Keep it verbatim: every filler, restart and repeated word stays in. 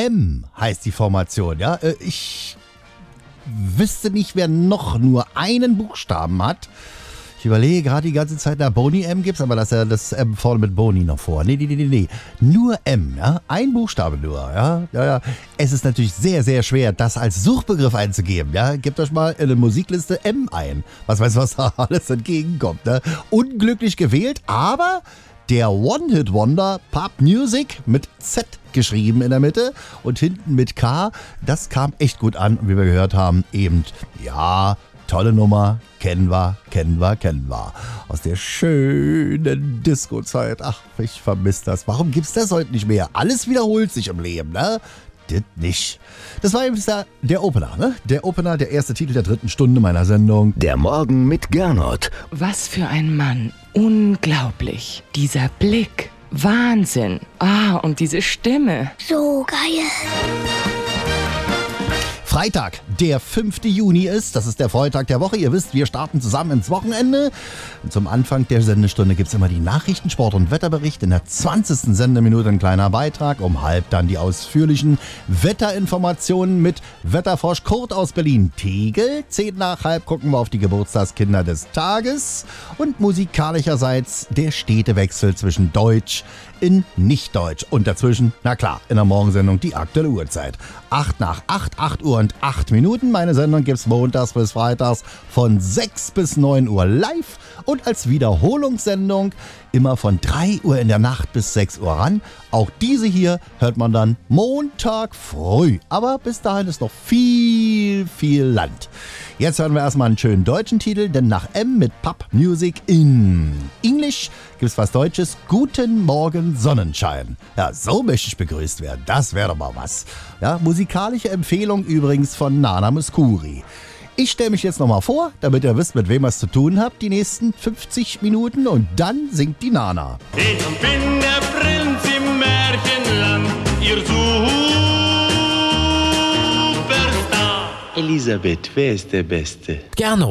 M heißt die Formation, ja. Äh, ich wüsste nicht, wer noch nur einen Buchstaben hat. Ich überlege gerade die ganze Zeit, na, Boney M gibt's, aber das ist ja das M vorne mit Boney noch vor. Nee, nee, nee, nee, nee. Nur M, ja. Ein Buchstabe nur, ja. Ja, ja. Es ist natürlich sehr, sehr schwer, das als Suchbegriff einzugeben, ja. Gebt euch mal in eine Musikliste M ein. Was weiß, was da alles entgegenkommt, ne? Unglücklich gewählt, aber der One-Hit-Wonder Pop Music mit Z geschrieben in der Mitte und hinten mit K, das kam echt gut an. Und wie wir gehört haben, eben, ja, tolle Nummer, kennen wir, kennen wir, kennen wir. Aus der schönen Disco-Zeit. Ach, ich vermisse das. Warum gibt's das heute nicht mehr? Alles wiederholt sich im Leben, ne? Das nicht. Das war eben der Opener, ne? Der Opener, der erste Titel der dritten Stunde meiner Sendung. Der Morgen mit Gernot. Was für ein Mann. Unglaublich. Dieser Blick. Wahnsinn. Ah, und diese Stimme. So geil. Freitag, der fünfte Juni ist, das ist der Freitag der Woche. Ihr wisst, wir starten zusammen ins Wochenende. Und zum Anfang der Sendestunde gibt es immer die Nachrichten, Sport- und Wetterbericht. In der zwanzigsten Sendeminute ein kleiner Beitrag. Um halb dann die ausführlichen Wetterinformationen mit Wetterfrosch Kurt aus Berlin-Tegel. Zehn nach halb gucken wir auf die Geburtstagskinder des Tages. Und musikalischerseits der Städtewechsel zwischen Deutsch in Nicht-Deutsch. Und dazwischen, na klar, in der Morgensendung die aktuelle Uhrzeit. acht nach acht, acht Uhr und acht Minuten. Meine Sendung gibt's montags bis freitags von sechs bis neun Uhr live und als Wiederholungssendung immer von drei Uhr in der Nacht bis sechs Uhr ran. Auch diese hier hört man dann Montag früh. Aber bis dahin ist noch viel, viel Land. Jetzt hören wir erstmal einen schönen deutschen Titel, denn nach M mit Pop Music in Englisch gibt's was Deutsches. Guten Morgen Sonnenschein. Ja, so möchte ich begrüßt werden. Das wäre doch mal was. Ja, musikalische Empfehlung übrigens von Nana Mouskouri. Ich stelle mich jetzt nochmal vor, damit ihr wisst, mit wem ihr es zu tun habt, die nächsten fünfzig Minuten, und dann singt die Nana. Ich bin der Prinz im Märchenland, ihr Superstar. Elisabeth, wer ist der Beste? Gernot.